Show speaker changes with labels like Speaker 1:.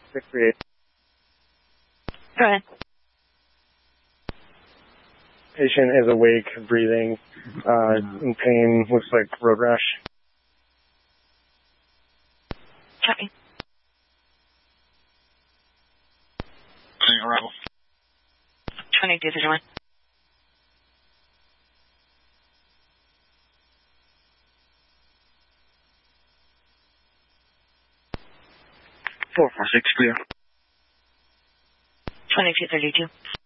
Speaker 1: 638.
Speaker 2: Go ahead.
Speaker 1: Patient is awake, breathing, in pain, looks like road rash.
Speaker 2: Copy.
Speaker 3: Arrival.
Speaker 2: 2231.
Speaker 3: Four 4 6 clear.
Speaker 2: 2232.